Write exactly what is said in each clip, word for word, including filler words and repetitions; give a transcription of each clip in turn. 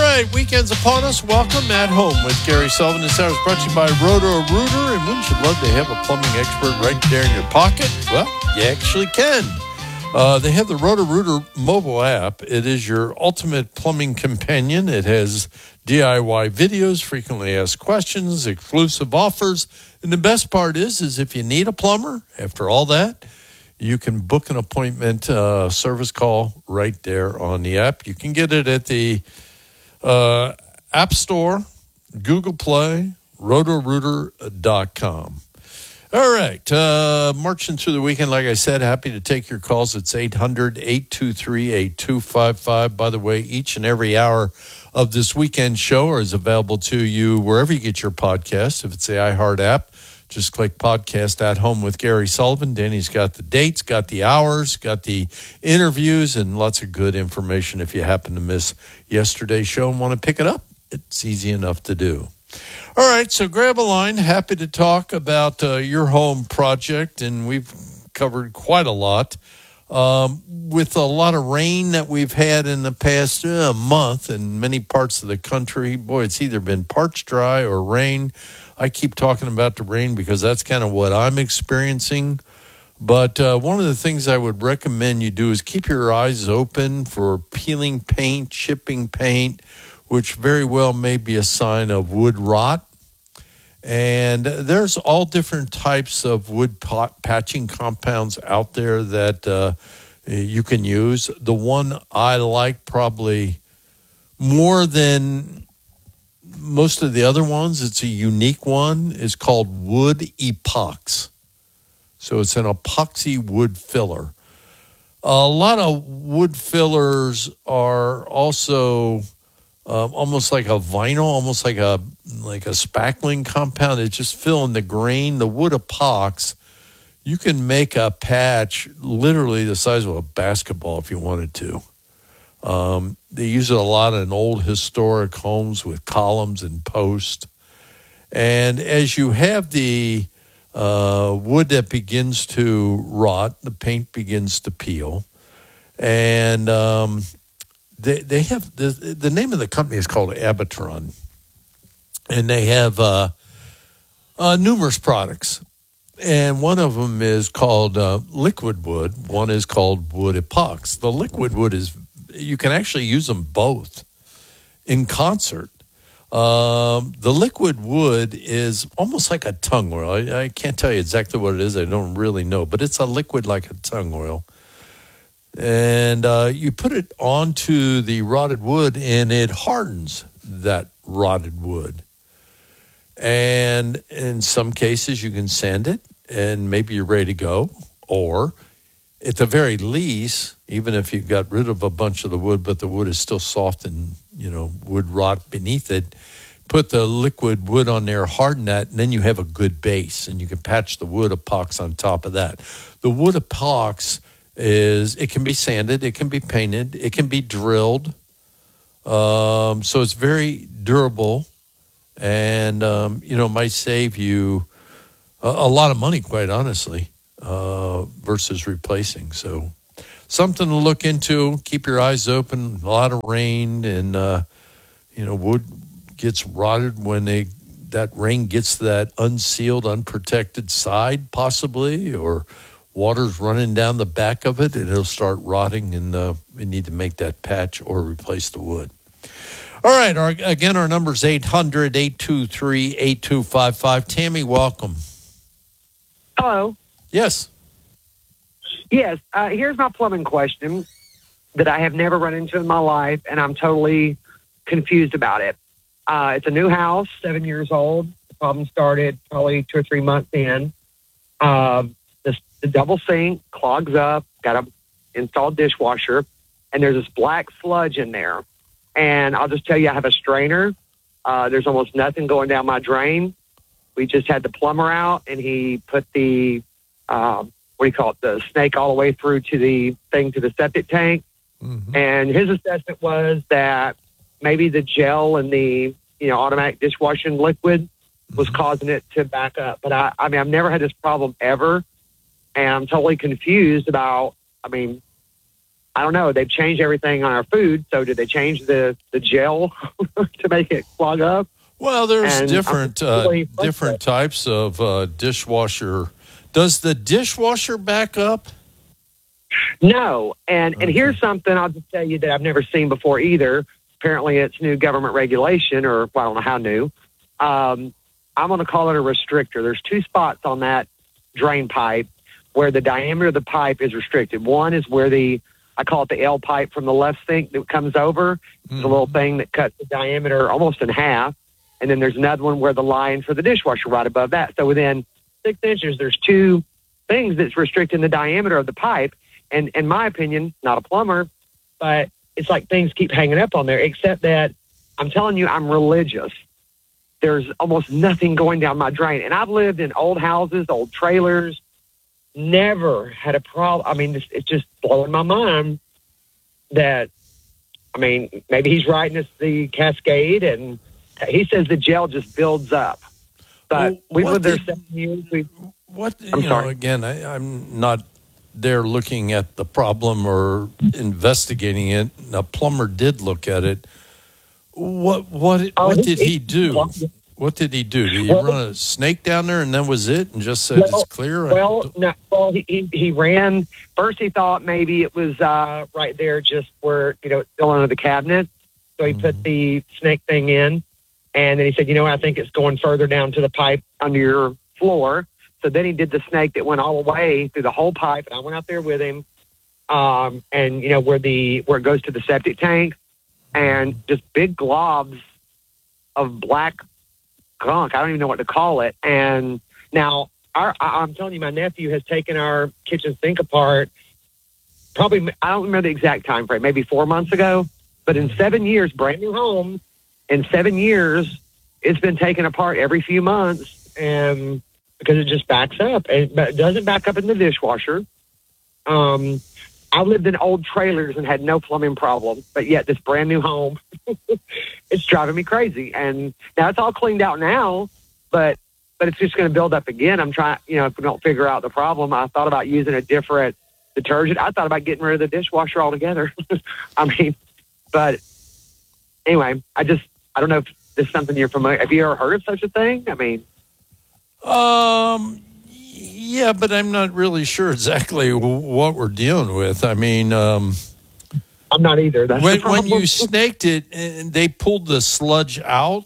right, weekend's upon us. Welcome at home with Gary Sullivan. This hour is brought to you by Roto-Rooter, and wouldn't you love to have a plumbing expert right there in your pocket? Well, you actually can. Uh, they have the Roto-Rooter mobile app. It is your ultimate plumbing companion. It has D I Y videos, frequently asked questions, exclusive offers, and the best part is, is if you need a plumber, after all that, you can book an appointment uh, service call right there on the app. You can get it at the uh, App Store, Google Play, roto rooter dot com. All right, uh, marching through the weekend, like I said, happy to take your calls. It's eight hundred, eight two three, eight two five five. By the way, each and every hour of this weekend show is available to you wherever you get your podcasts. If it's the iHeart app, just click Podcast at Home with Gary Sullivan. Danny's got the dates, got the hours, got the interviews, and lots of good information. If you happen to miss yesterday's show and want to pick it up, it's easy enough to do. All right, so grab a line. Happy to talk about uh, your home project, and we've covered quite a lot. Um, with a lot of rain that we've had in the past uh, month in many parts of the country, boy, it's either been parched dry or rain. I keep talking about the rain because that's kind of what I'm experiencing. But uh, one of the things I would recommend you do is keep your eyes open for peeling paint, chipping paint, which very well may be a sign of wood rot. And there's all different types of wood pot patching compounds out there that uh, you can use. The one I like probably more than most of the other ones, it's a unique one, is called Wood Epox. So it's an epoxy wood filler. A lot of wood fillers are also um, almost like a vinyl, almost like a like a spackling compound. It's just filling the grain. The Wood Epox, you can make a patch literally the size of a basketball if you wanted to. Um, they use it a lot in old historic homes with columns and posts. And as you have the uh, wood that begins to rot, the paint begins to peel. And um, they they have, the, the name of the company is called Abitron. And they have uh, uh, numerous products. And one of them is called uh, liquid wood. One is called Wood Epox. The liquid wood is, you can actually use them both in concert. Um, the liquid wood is almost like a tongue oil. I, I can't tell you exactly what it is. I don't really know, but it's a liquid like a tongue oil. And uh, you put it onto the rotted wood, and it hardens that rotted wood. And in some cases, you can sand it, and maybe you're ready to go. Or, at the very least, even if you got rid of a bunch of the wood, but the wood is still soft and, you know, wood rot beneath it, put the liquid wood on there, harden that, and then you have a good base, and you can patch the Wood Epox on top of that. The Wood Epox is, it can be sanded, it can be painted, it can be drilled. Um, so it's very durable. And, um, you know, might save you a, a lot of money, quite honestly, uh, versus replacing. So something to look into. Keep your eyes open. A lot of rain, and, uh, you know, wood gets rotted when they that rain gets to that unsealed, unprotected side, possibly, or water's running down the back of it, and it'll start rotting, and uh, we need to make that patch or replace the wood. All right. Our, again, our number is eight hundred, eight two three, eight two five five. Tammy, welcome. Hello. Yes. Yes. Uh, here's my plumbing question that I have never run into in my life, and I'm totally confused about it. Uh, it's a new house, seven years old. The problem started probably two or three months in. Uh, the, the double sink clogs up, got a installed dishwasher, and there's this black sludge in there. And I'll just tell you, I have a strainer. Uh, there's almost nothing going down my drain. We just had the plumber out, and he put the, uh, what do you call it, the snake all the way through to the thing to the septic tank. Mm-hmm. And his assessment was that maybe the gel in the, you know, automatic dishwashing liquid was mm-hmm. causing it to back up. But I, I mean, I've never had this problem ever, and I'm totally confused about, I mean, I don't know. They've changed everything on our food. So did they change the, the gel to make it clog up? Well, there's And different I'm really uh, different types of uh, dishwasher. Does the dishwasher back up? No. And Okay. and here's something I'll just tell you that I've never seen before either. Apparently it's new government regulation, or well, I don't know how new. Um, I'm going to call it a restrictor. There's two spots on that drain pipe where the diameter of the pipe is restricted. One is where the, I call it the L pipe from the left sink that comes over. It's a little thing that cuts the diameter almost in half. And then there's another one where the line for the dishwasher right above that. So within six inches, there's two things that's restricting the diameter of the pipe. And in my opinion, not a plumber, but it's like things keep hanging up on there, except that I'm telling you, I'm religious. There's almost nothing going down my drain. And I've lived in old houses, old trailers, never had a problem. I mean, it's, it's just blowing my mind that, I mean, maybe he's right and it's the Cascade, and he says the gel just builds up. But Well, we've what lived there did- seven years. We, What I'm you know? sorry. Again, I, I'm not there looking at the problem or investigating it. A plumber did look at it. What what Oh, what he- did he he- do? What did he do? Did he Well- run a snake down there and that was it, and just said Well- it's clear? well, no, well, he, he he ran. First, he thought maybe it was uh, right there, just where you know, it's still under the cabinet. So he put the snake thing in, and then he said, "You know, I think it's going further down to the pipe under your floor." So then he did the snake that went all the way through the whole pipe, and I went out there with him. Um, and you know where the where it goes to the septic tank, and just big globs of black gunk. I don't even know what to call it. And now, our, I, I'm telling you, my nephew has taken our kitchen sink apart. Probably, I don't remember the exact time frame. Maybe four months ago. But in seven years, brand new home, in seven years, it's been taken apart every few months, and because it just backs up, and but it doesn't back up in the dishwasher. Um, I lived in old trailers and had no plumbing problem, but yet this brand new home, it's driving me crazy. And now it's all cleaned out now, but but it's just going to build up again. I'm trying, you know, if we don't figure out the problem, I thought about using a different detergent. I thought about getting rid of the dishwasher altogether. I mean, but anyway, I just, I don't know if this is something you're familiar. Have you ever heard of such a thing? I mean, Um, yeah, but I'm not really sure exactly what we're dealing with. I mean, um, I'm not either. That's when, the when problem. you snaked it and they pulled the sludge out.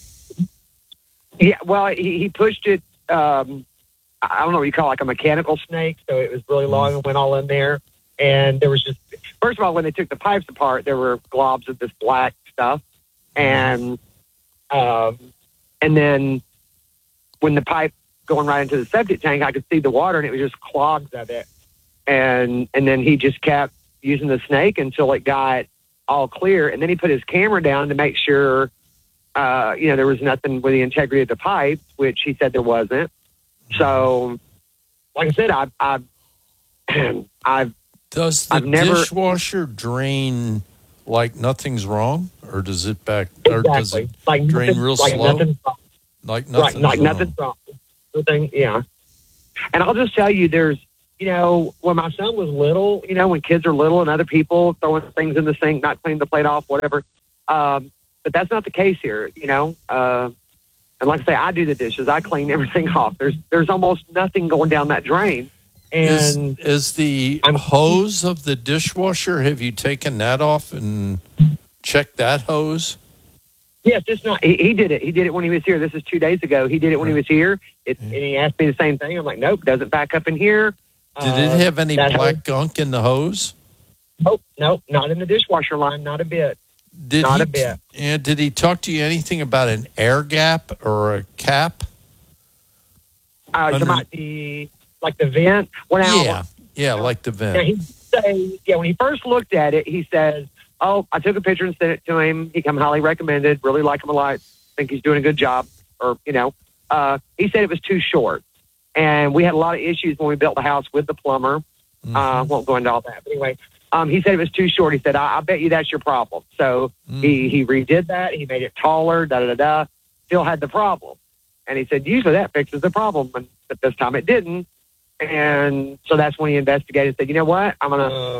Yeah, well, he, he pushed it. Um, I don't know what you call it, like a mechanical snake. So it was really long and went all in there. And there was just, first of all, when they took the pipes apart, there were globs of this black stuff. And, um, and then when the pipe going right into the septic tank, I could see the water and it was just clogs of it. And, and then he just kept using the snake until it got all clear. And then he put his camera down to make sure, uh, you know, there was nothing with the integrity of the pipe, which he said there wasn't. So, like I said, I've, I've, I've, Does the I've never- dishwasher drain like nothing's wrong, or does it back, or does exactly it like drain nothing- real like slow? nothing, like right, nothing's like wrong? nothing's wrong. Nothing, yeah. And I'll just tell you, there's, you know, when my son was little, you know, when kids are little and other people throwing things in the sink, not cleaning the plate off, whatever. Um, but that's not the case here, you know. Uh, and like I say, I do the dishes. I clean everything off. There's there's almost nothing going down that drain. Is, And is the I'm- hose of the dishwasher, have you taken that off and checked that hose? yes, it's not. He, he did it. He did it when he was here. This is two days ago. He did it when he was here. It, and he asked me the same thing. I'm like, nope, doesn't back up in here. Did Uh, it have any that black hose- gunk in the hose? Nope, nope, not in the dishwasher line, not a bit. Did Not he, a bit. And did he talk to you anything about an air gap or a cap? Uh, Under- about the like the vent. Well, now, Yeah, yeah, like the now vent. he say, yeah, when he first looked at it, he says, "Oh, I took a picture and sent it to him. He come highly recommended. Really like him a lot. Think he's doing a good job." Or you know, uh, he said it was too short, and we had a lot of issues when we built the house with the plumber. Mm-hmm. Uh, won't go into all that, but anyway, um, he said it was too short. He said, I, "I bet you that's your problem." So Mm-hmm. he he redid that. He made it taller. Da da da da. Still had the problem, and he said usually that fixes the problem, but but this time it didn't. And so that's when he investigated and said, you know what, I'm gonna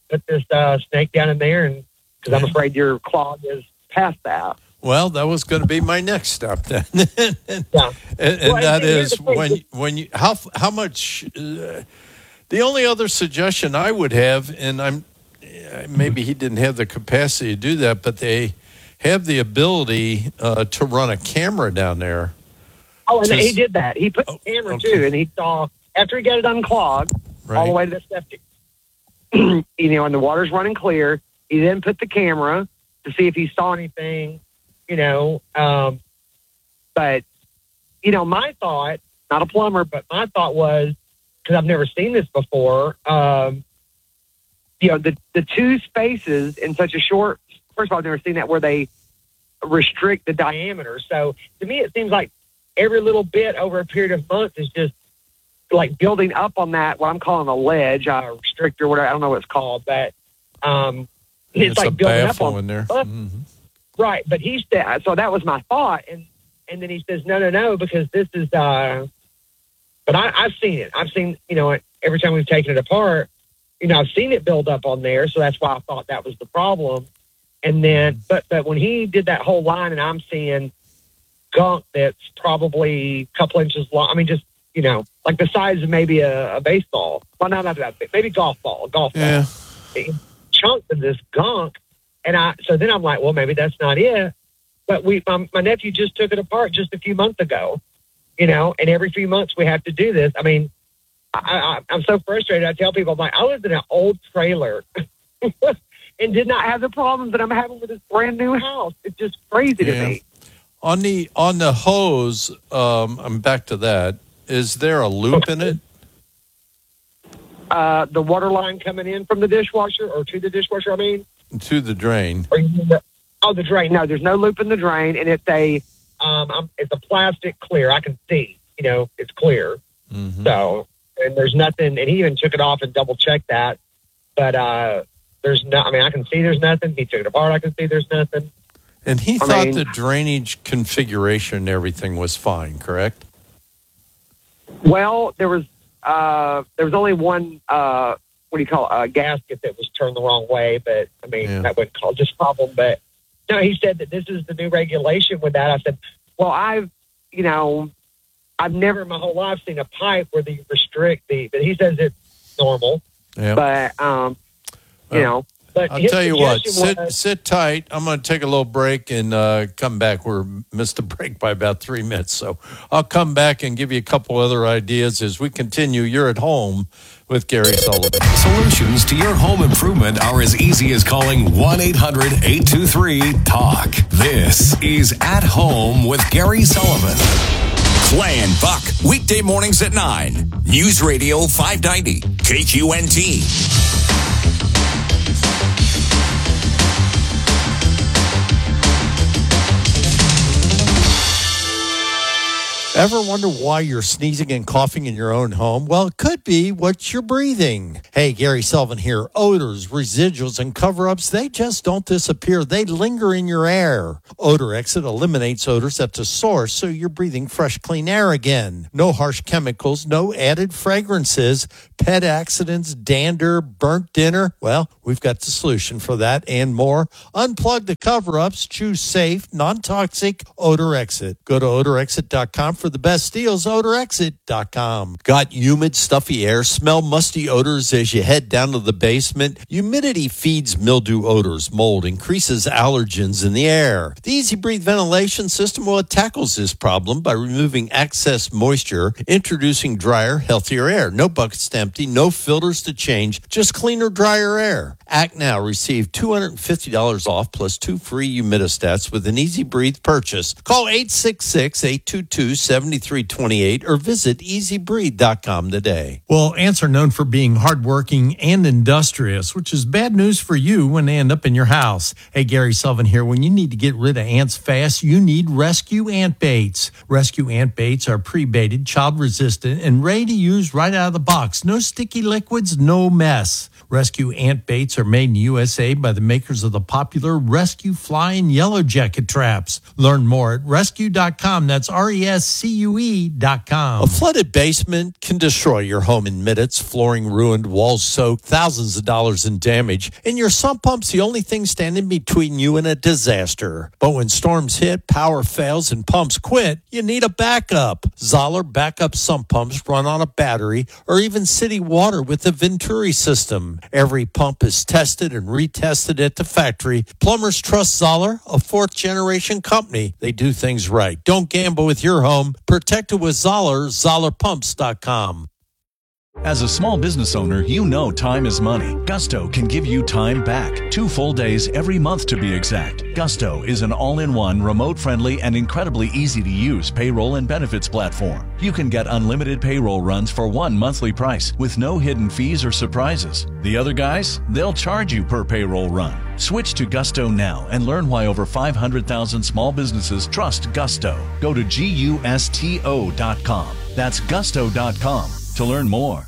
put this uh, snake down in there, and because I'm afraid your clog is past that. Well, that was going to be my next step then. Yeah. and, and Well, that and here's is the thing. when when you how how much. Uh, the only other suggestion I would have, and I'm maybe he didn't have the capacity to do that, but they have the ability uh, to run a camera down there. Oh, and Just, he did that. He put the oh, camera okay. too, and he saw after he got it unclogged Right. all the way to the septic. You know, and the water's running clear. He then put the camera to see if he saw anything. You know, um, but you know, my thought, not a plumber, but my thought was, because I've never seen this before. Um, you know, the the two spaces in such a short. First of all, I've never seen that where they restrict the diameter. So to me, it seems like every little bit over a period of months is just like building up on that, what I'm calling a ledge, a restrictor, whatever, I don't know what it's called, but um, it's, it's like a building up baffle on in there. uh, Mm-hmm. Right, but he said, so that was my thought, and and then he says, no, no, no, because this is, uh, but I, I've seen it. I've seen, you know, every time we've taken it apart, you know, I've seen it build up on there, so that's why I thought that was the problem. And then, but but when he did that whole line, and I'm seeing gunk that's probably a couple inches long. I mean, just, you know, like the size of maybe a, a baseball. Well, not not that big, maybe golf ball, a golf Yeah. ball. Chunks of this gunk, and I. So then I'm like, well, maybe that's not it. But we, my, my nephew just took it apart just a few months ago, you know, and every few months we have to do this. I mean, I, I, I'm so frustrated. I tell people, I'm like, I lived in an old trailer and did not have the problems that I'm having with this brand new house. It's just crazy Yeah. to me. On the on the hose, um, I'm back to that. Is there a loop in it? Uh, the water line coming in from the dishwasher or to the dishwasher, I mean? To the drain. Or you mean the, oh, the drain. No, there's no loop in the drain, and it's a um, I'm, it's a plastic clear. I can see, you know, it's clear. Mm-hmm. So, and there's nothing, and he even took it off and double checked that. But uh, there's no, I mean, I can see there's nothing. He took it apart. I can see there's nothing. And he I thought mean- the drainage configuration and everything was fine, correct? Well, there was uh, there was only one uh, what do you call it, a gasket that was turned the wrong way, but I mean Yeah. that wouldn't cause just problem. But no, he said that this is the new regulation with that. I said, well, I've you know I've never in my whole life seen a pipe where they restrict the. But he says it's normal. Yeah. But um, you Well, know, but I'll his tell you what, suggestion sit was- sit tight. I'm going to take a little break and uh, come back. We're missed a break by about three minutes. So I'll come back and give you a couple other ideas as we continue. You're at home with Gary Sullivan. Solutions to your home improvement are as easy as calling one eight hundred eight two three talk. This is At Home with Gary Sullivan. Clay and Buck, weekday mornings at nine. News Radio five ninety, K Q N T. Ever wonder why you're sneezing and coughing in your own home? Well, it could be what you're breathing. Hey, Gary Sullivan here. Odors, residuals, and cover-ups, they just don't disappear. They linger in your air. Odor Exit eliminates odors at the source, so you're breathing fresh, clean air again. No harsh chemicals, no added fragrances, pet accidents, dander, burnt dinner. Well, we've got the solution for that and more. Unplug the cover-ups. Choose safe, non-toxic Odor Exit. Go to odor exit dot com for the best deals. odor exit dot com. Got humid, stuffy air? Smell musty odors as you head down to the basement? Humidity feeds mildew odors, mold, increases allergens in the air. The Easy Breathe ventilation system, well, it tackles this problem by removing excess moisture, introducing drier, healthier air. No buckets to empty, no filters to change, just cleaner, drier air. Act now. Receive two hundred fifty dollars off plus two free humidistats with an Easy Breathe purchase. Call eight six six, eight two two, seven three two eight or visit easy breathe dot com today. Well, ants are known for being hardworking and industrious, which is bad news for you when they end up in your house. Hey, Gary Sullivan here. When you need to get rid of ants fast, you need Rescue Ant Baits. Rescue Ant Baits are pre-baited, child-resistant, and ready to use right out of the box. No sticky liquids, no mess. Rescue ant baits are made in U S A by the makers of the popular Rescue Fly and Yellow Jacket traps. Learn more at rescue dot com. That's R E S C U E dot com. A flooded basement can destroy your home in minutes. Flooring ruined, walls soaked, thousands of dollars in damage. And your sump pump's the only thing standing between you and a disaster. But when storms hit, power fails, and pumps quit, you need a backup. Zoller backup sump pumps run on a battery or even city water with the Venturi system. Every pump is tested and retested at the factory. Plumbers trust Zoller, a fourth-generation company. They do things right. Don't gamble with your home. Protect it with Zoller, zoller pumps dot com. As a small business owner, you know time is money. Gusto can give you time back. Two full days every month to be exact. Gusto is an all-in-one, remote-friendly, and incredibly easy-to-use payroll and benefits platform. You can get unlimited payroll runs for one monthly price with no hidden fees or surprises. The other guys, they'll charge you per payroll run. Switch to Gusto now and learn why over five hundred thousand small businesses trust Gusto. Go to gusto dot com. That's gusto dot com to learn more.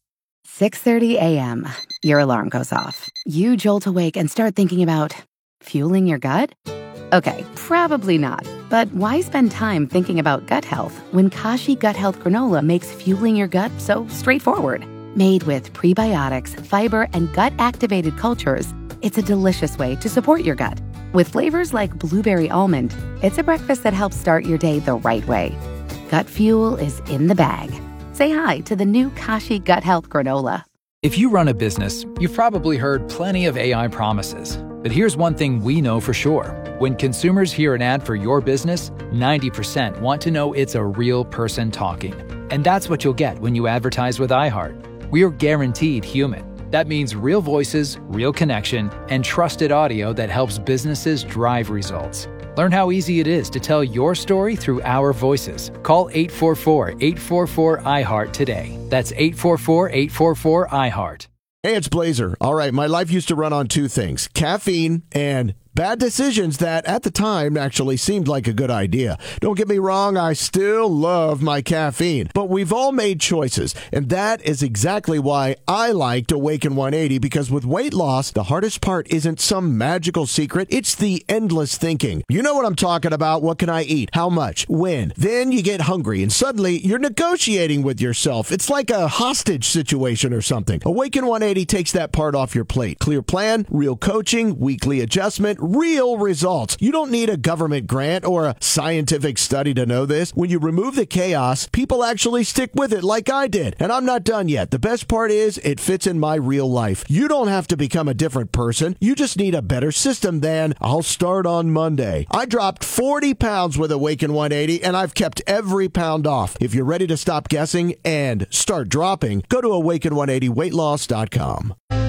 six thirty a.m. Your alarm goes off. You jolt awake and start thinking about fueling your gut? Okay, probably not. But why spend time thinking about gut health when Kashi Gut Health Granola makes fueling your gut so straightforward? Made with prebiotics, fiber, and gut-activated cultures, it's a delicious way to support your gut. With flavors like blueberry almond, it's a breakfast that helps start your day the right way. Gut fuel is in the bag. Say hi to the new Kashi Gut Health Granola. If you run a business, you've probably heard plenty of A I promises. But here's one thing we know for sure. When consumers hear an ad for your business, ninety percent want to know it's a real person talking. And that's what you'll get when you advertise with iHeart. We're guaranteed human. That means real voices, real connection, and trusted audio that helps businesses drive results. Learn how easy it is to tell your story through our voices. Call eight four four, eight four four, I heart today. That's eight four four, eight four four, I heart. Hey, it's Blazer. All right, my life used to run on two things, caffeine and bad decisions that at the time actually seemed like a good idea. Don't get me wrong, I still love my caffeine, but we've all made choices, and that is exactly why I liked Awaken one eighty, because with weight loss, the hardest part isn't some magical secret, it's the endless thinking. You know what I'm talking about. What can I eat? How much? When? Then you get hungry, and suddenly you're negotiating with yourself. It's like a hostage situation or something. Awaken one eighty takes that part off your plate. Clear plan, real coaching, weekly adjustment, real results. You don't need a government grant or a scientific study to know this. When you remove the chaos, people actually stick with it like I did. And I'm not done yet. The best part is it fits in my real life. You don't have to become a different person. You just need a better system than I'll start on Monday. I dropped forty pounds with Awaken one eighty, and I've kept every pound off. If you're ready to stop guessing and start dropping, go to awaken one eighty weight loss dot com.